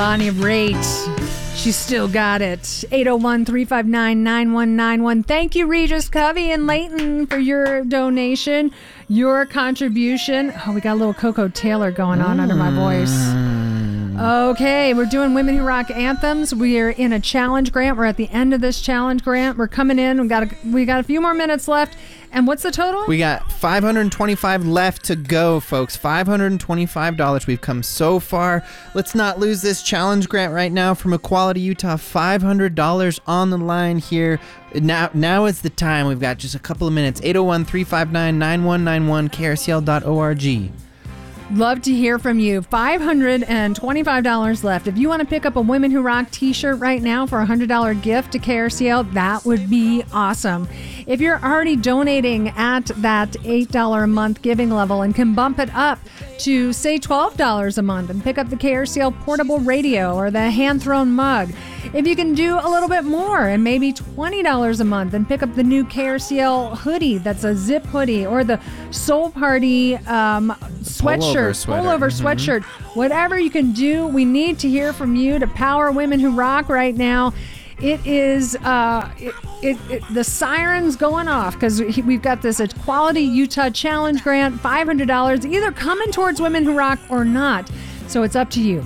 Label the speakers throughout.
Speaker 1: Bonnie Raitt. She's still got it. 801-359-9191. Thank you, Regis Covey and Layton, for your donation, your contribution. Oh, we got a little Coco Taylor going on under my voice. Okay, we're doing Women Who Rock anthems. We are in a challenge grant. We're at the end of this challenge grant. We're coming in. We got a few more minutes left. And what's the total?
Speaker 2: We got $525 left to go, folks. $525. We've come so far. Let's not lose this challenge grant right now from Equality Utah. $500 on the line here. Now is the time. We've got just a couple of minutes. 801-359-9191, krcl.org.
Speaker 1: Love to hear from you. $525 left. If you want to pick up a Women Who Rock t-shirt right now for a $100 gift to KRCL, that would be awesome. If you're already donating at that $8 a month giving level and can bump it up to, say, $12 a month and pick up the KRCL portable radio or the hand-thrown mug. If you can do a little bit more and maybe $20 a month and pick up the new KRCL hoodie that's a zip hoodie or the Soul Party pullover sweatshirt, whatever you can do, we need to hear from you to power Women Who Rock right now. It is the sirens going off because we've got this Equality Utah Challenge grant, $500 either coming towards Women Who Rock or not. So it's up to you.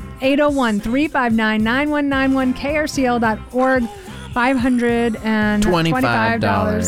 Speaker 1: 801-359-9191, krcl.org, $525.